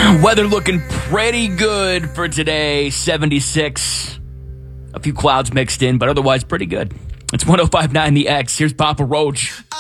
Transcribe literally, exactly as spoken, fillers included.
Weather looking pretty good for today. seventy-six. A few clouds mixed in, but otherwise pretty good. It's one oh five point nine The X. Here's Papa Roach.